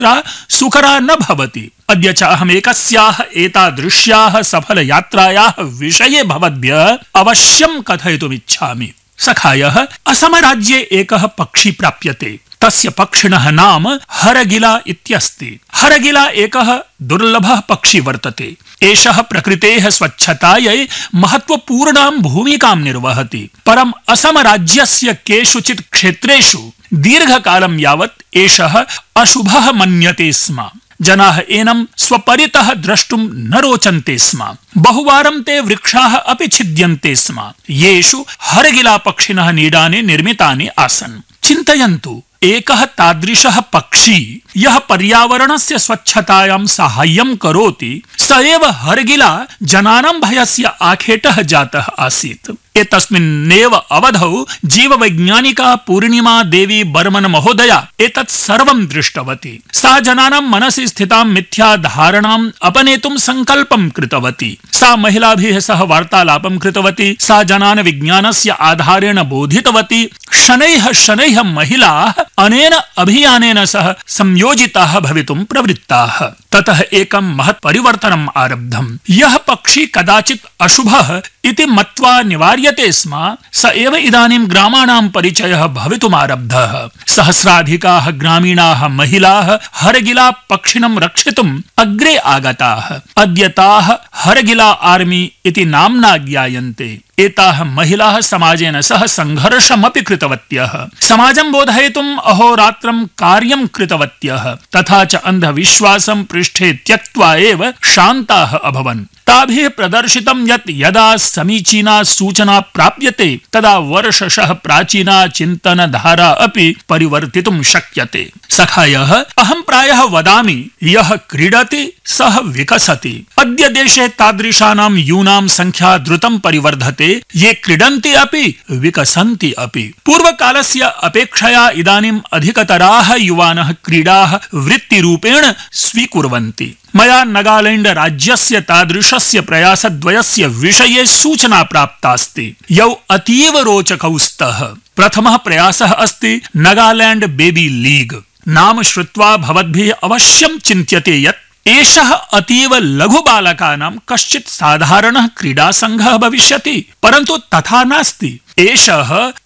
यात्रा सुकरा न भवति। अद्य च अहमेकस्याः एतादृश्याः सफलयात्रायाः विषये भवद्भ्यः अवश्यं कथयितुमिच्छामि। सखायः, असमराज्ये एकः पक्षी प्राप्यते। तस्य पक्षिणः नाम हरगिला इत्यस्ति। हरगिला एकः दुर्लभः पक्षी वर्तते। एषः प्रकृतेः स्वच्छतायै महत्वपूर्णां भूमिकां निर्वहति। परम् असमराज्यस्य केषुचित् क्षेत्रेषु दीर्घकालं यावत् एषः अशुभः मन्यते स्म। जनाः एनं स्वपरितः द्रष्टुं न रोचन्ते स्म। बहुवारं ते वृक्षाः अपि छिद्यन्ते स्म, येषु हरगिला पक्षिणः नीडानि निर्मितानि आसन्। चिन्तयन्तु, एकः तादृशः पक्षी यः पर्यावरणस्य स्वच्छतायां साहाय्यं करोति, स एव हरगिला जनानां भयस्य आखेटः जातः आसीत्। एतस्मिन्नेव अवधौ जीववैज्ञानिका पूर्णिमा देवी बर्मन महोदया एतत् सर्वं दृष्टवती। सा जनानां मनसि स्थितां मिथ्या धारणाम् अपनेतुं संकल्पं कृतवती। सा महिलाभिः सह वार्तालापं कृतवती। सा जनान् विज्ञानस्य आधारेण बोधितवती। शनैः शनैः महिलाः अनेन अभियानेन सह संयोजिताः भवितुं प्रवृत्ताः। ततः एकं महत् परिवर्तनम् आरब्धम्। यः पक्षी कदाचित् अशुभः इति मत्वा निवार्यते स्म, स एव इदानीं ग्रामाणां परिचयः भवितुमारब्धः। सहस्राधिकाः ग्रामीणाः महिलाः हरगिला पक्षिणं रक्षितुम् अग्रे आगताः। अद्य ताः हरगिला आर्मी इति नाम्ना ज्ञायन्ते। एताः महिलाः समाजेन सह संघर्षमपि कृतवत्यः। समाजं बोधयितुम् अहोरात्रं कार्यं कृतवत्यः। तथा च अन्धविश्वासं पृष्ठे त्यक्त्वा एव शान्ताः अभवन्। ताभिः प्रदर्शितं यत् यदा समीचीना सूचना प्राप्यते तदा वर्षशः प्राचीना चिन्तनधारा अपि परिवर्तितुं शक्यते। सखायः, अहं प्रायः वदामि, यः क्रीडति सः विकसति। अद्य देशे तादृशानां यूनां संख्या द्रुतं परिवर्धते, ये क्रीडन्ति अपि विकसन्ति अपि। पूर्वकालस्य अपेक्षया इदानीम् अधिकतराः युवानः क्रीडाः वृत्तिरूपेण स्वीकुर्वन्ति। मया नागालैंड राज्यस्य तादृशस्य प्रयासद्वयस्य विषये सूचना प्राप्तास्ति। यौ अतीव रोचकौ स्तः। प्रथमः प्रयासः अस्ति नागालैंड बेबी लीग। नाम श्रुत्वा भवद्भिः अवश्यं चिन्त्यते यत् एषः अतीव लघु बालकानां कश्चित् साधारणः क्रीडा संघः भविष्यति, परन्तु तथा नास्ति। एषः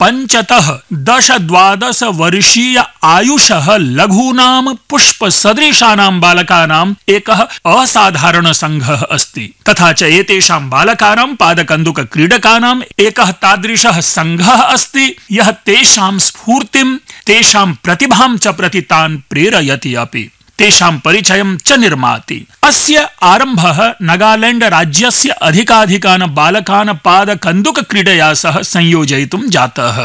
5-10-12 वर्षीय आयुषः लघूनां पुष्पसदृशानां बालकानाम् एकः असाधारण संघः अस्ति। तथा च एतेषां बालकानां पादकन्दुक क्रीडकानाम् एकः तादृशः संघः अस्ति, यः तेषां स्फूर्तिं, तेषां प्रतिभां च प्रति तान् प्रेरयति अपि। तेषां परिचयं च निर्माति। अस्य आरम्भः नागालैंड राज्यस्य अधिकाधिकान् बालकान् पादकन्दुक क्रीडया सह संयोजयितुं जातः।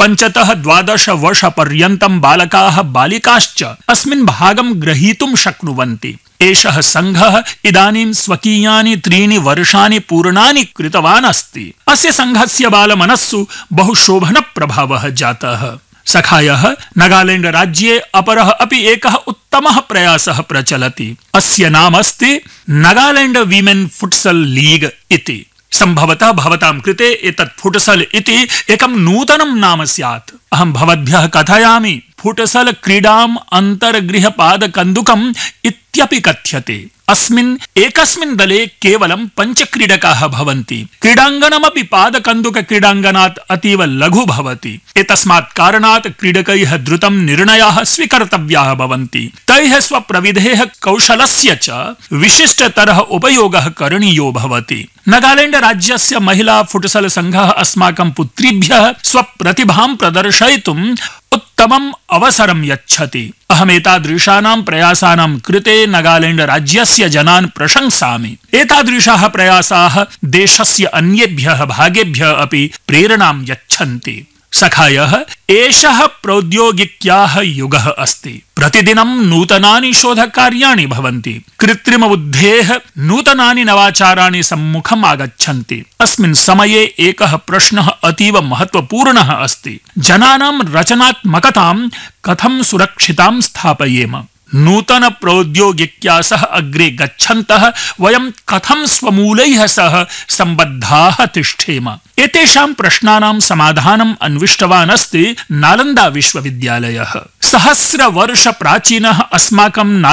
5-12 वर्षपर्यन्तं बालकाः बालिकाश्च अस्मिन् भागं ग्रहीतुं शक्नुवन्ति। एषः संघः इदानीं स्वकीयानि 3 वर्षाणि पूर्णानि कृतवान् अस्ति। अस्य संघस्य बालमनस्सु बहु शोभनप्रभावः जातः। सखायः, नागालैंड राज्ये अपरः अपि एकः उत्तमः प्रयासः प्रचलति। अस्य नाम अस्ति नागालैंड वीमेन फुटसल लीग इति। संभवतः भवतां कृते एतत् फुटसल इति एकं नूतनं नाम स्यात्। अहं भवद्भ्यः कथयामि। फुटसल क्रीडाम् अन्तर्गृहपादकन्दुकम् इत्यपि कथ्यते। अस्मिन् एकस्मिन् दले केवलं 5 क्रीडकाः भवन्ति। क्रीडाङ्गणमपि पादकन्दुक क्रीडाङ्गणात् अतीव लघु भवति। एतस्मात् कारणात् क्रीडकैः द्रुतं निर्णयाः स्वीकर्तव्याः भवन्ति। तैः स्वप्रविधेः कौशलस्य च विशिष्टतरः उपयोगः करणीयो भवति। नागालैंड राज्यस्य महिला फुटसल संघः अस्माकं पुत्रीभ्यः स्वप्रतिभां प्रदर्शयितुं उत्तमम् अवसरं यच्छति। अहमेतादृशानां प्रयासानां कृते नागालैंड राज्यस्य जनान् प्रशंसामि। एतादृशाः प्रयासाः देशस्य अन्येभ्यः भागेभ्यः अपि प्रेरणां यच्छन्ति। सखायः, एषः प्रौद्योगिक्याः युगः अस्ति। प्रतिदिनं नूतनानि शोधकार्याणि भवन्ति। कृत्रिमबुद्धेः नूतनानि नवाचाराणि सम्मुखम् आगच्छन्ति। अस्मिन् समये एकः प्रश्नः अतीव महत्वपूर्णः अस्ति। जनानां रचनात्मकतां कथं सुरक्षितां स्थापयेम। नूतन प्रौद्योगिक्या सह अग्रे गच्छन्तः वयं कथं स्वमूलैः सह सम्बद्धाः तिष्ठेम। एतेषां प्रश्नानां समाधानम् अन्विष्टवान् अस्ति नालन्दा विश्वविद्यालयः। सहस्रवर्ष प्राचीनः अस्माकं